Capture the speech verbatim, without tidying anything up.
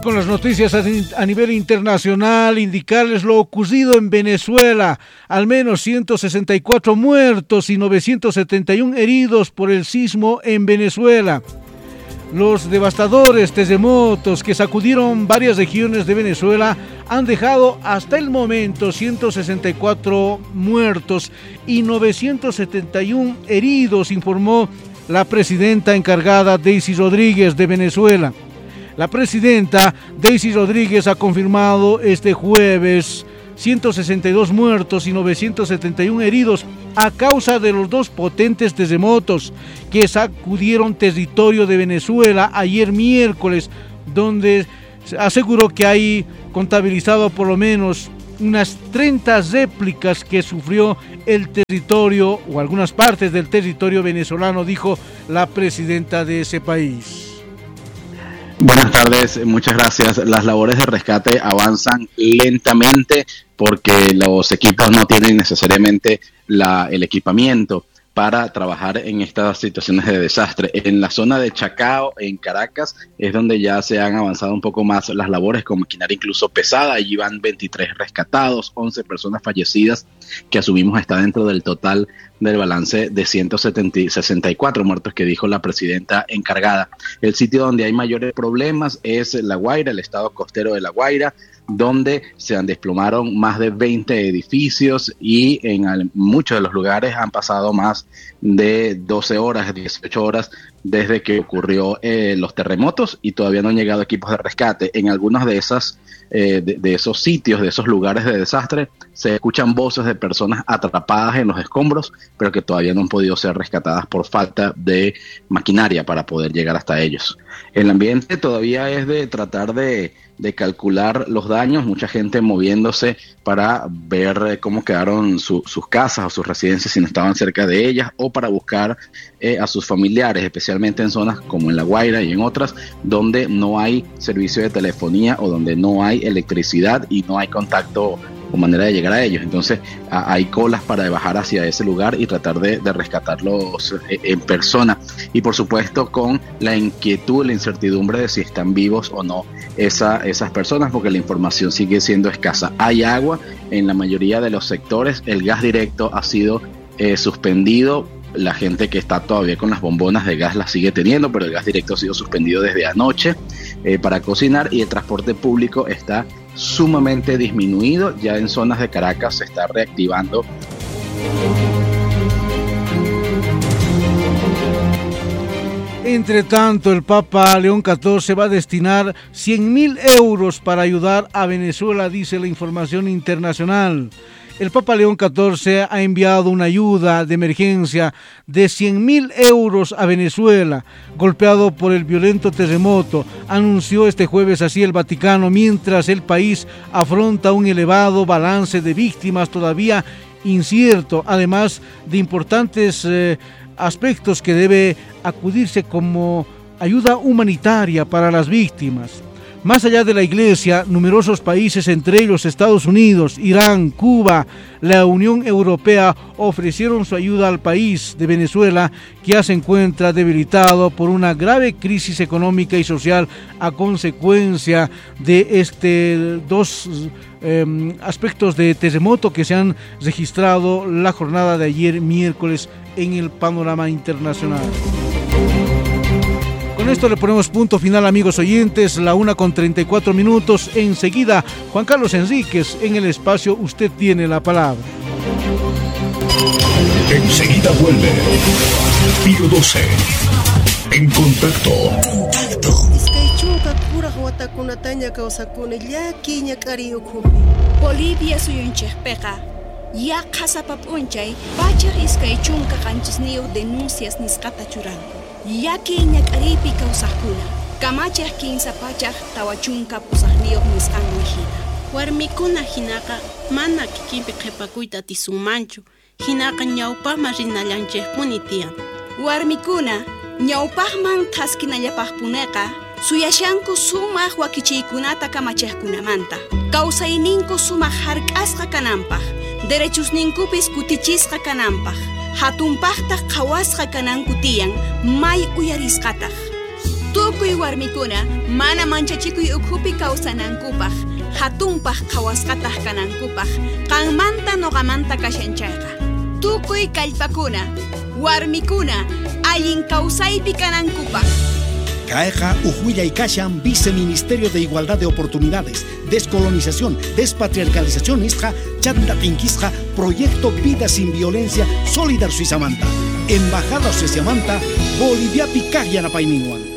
con las noticias a nivel internacional, indicarles lo ocurrido en Venezuela. Al menos ciento sesenta y cuatro muertos y novecientos setenta y uno heridos por el sismo en Venezuela. Los devastadores terremotos que sacudieron varias regiones de Venezuela han dejado hasta el momento ciento sesenta y cuatro muertos y novecientos setenta y uno heridos, informó la presidenta encargada Daisy Rodríguez de Venezuela. La presidenta Daisy Rodríguez ha confirmado este jueves ciento sesenta y dos muertos y novecientos setenta y uno heridos a causa de los dos potentes terremotos que sacudieron territorio de Venezuela ayer miércoles, donde aseguró que hay contabilizado por lo menos unas treinta réplicas que sufrió el territorio o algunas partes del territorio venezolano, dijo la presidenta de ese país. Buenas tardes, muchas gracias. Las labores de rescate avanzan lentamente porque los equipos no tienen necesariamente la, el equipamiento para trabajar en estas situaciones de desastre. En la zona de Chacao, en Caracas, es donde ya se han avanzado un poco más las labores con maquinaria incluso pesada. Allí van veintitrés rescatados, once personas fallecidas, que asumimos está dentro del total del balance de ciento sesenta y cuatro muertos que dijo la presidenta encargada. El sitio donde hay mayores problemas es La Guaira, el estado costero de La Guaira, donde se han desplomaron más de veinte edificios y en muchos de los lugares han pasado más de doce horas, dieciocho horas desde que ocurrió eh, los terremotos y todavía no han llegado equipos de rescate. En algunos de esas eh, de, de esos sitios, de esos lugares de desastre, se escuchan voces de personas atrapadas en los escombros, pero que todavía no han podido ser rescatadas por falta de maquinaria para poder llegar hasta ellos. El ambiente todavía es de tratar de, de calcular los daños, mucha gente moviéndose para ver cómo quedaron su, sus casas o sus residencias si no estaban cerca de ellas, o para buscar eh, a sus familiares, especialmente en zonas como en La Guaira y en otras donde no hay servicio de telefonía o donde no hay electricidad y no hay contacto o manera de llegar a ellos. Entonces a, hay colas para bajar hacia ese lugar y tratar de, de rescatarlos eh, en persona, y por supuesto con la inquietud, la incertidumbre de si están vivos o no esa, esas personas, porque la información sigue siendo escasa. Hay agua en la mayoría de los sectores, el gas directo ha sido eh, suspendido. La gente que está todavía con las bombonas de gas las sigue teniendo, pero el gas directo ha sido suspendido desde anoche eh, para cocinar, y el transporte público está sumamente disminuido. Ya en zonas de Caracas se está reactivando. Entre tanto, el Papa León catorce va a destinar cien mil euros para ayudar a Venezuela, dice la información internacional. El Papa León catorce ha enviado una ayuda de emergencia de cien mil euros a Venezuela, golpeado por el violento terremoto, anunció este jueves así el Vaticano, mientras el país afronta un elevado balance de víctimas todavía incierto, además de importantes eh, aspectos que debe acudirse como ayuda humanitaria para las víctimas. Más allá de la Iglesia, numerosos países, entre ellos Estados Unidos, Irán, Cuba, la Unión Europea, ofrecieron su ayuda al país de Venezuela, que ya se encuentra debilitado por una grave crisis económica y social a consecuencia de este dos eh, aspectos de terremoto que se han registrado la jornada de ayer miércoles en el panorama internacional. Con esto le ponemos punto final, amigos oyentes, la una con treinta y cuatro minutos. Enseguida, Juan Carlos Enríquez en el espacio Usted Tiene la Palabra. Enseguida vuelve Pío doce en contacto. Bolivia suyunchejpeja. Ya kasapap unchay, pachar iskay chunka kanchisnio denuncias niskata churanko. Yaki ñak'aripi kawsaqkuna kamachaq kinsa pachaq tawachunka pusaqniyuq nisqan wihina. Warmikuna hinaqa mana kikinpi qhipakuyta atisunmanchu, hinaqa ñawpaqman rinallanchikpuni tiyan. Warmikuna ñawpaqman thaskinallapaqpuneqa suyashanku sumaq wakichiykunata kamachaqkunamanta, kawsayninku sumaq hark'asqa kananpaq, derechosninkupis kutichisqa kananpaq, hatunpaqta qhawasqa kananku tiyan may uyarisqataq. Tukuy warmikuna mana manchachikuy ukhupi kawsanankupaq, hatunpaq qhawasqataq kanankupaq, qanmanta noqamanta kashanchayqa. Tukuy kallpakuna, warmikuna, allin kawsaypi kanankupaq. Caeja Ujuilla y Kashan, Viceministerio de Igualdad de Oportunidades, Descolonización, Despatriarcalización Isja, Chanda Tinquisja, Proyecto Vida Sin Violencia, Solidar Suizamanta, Embajada Suizamanta, Bolivia Picaya Napaininguan.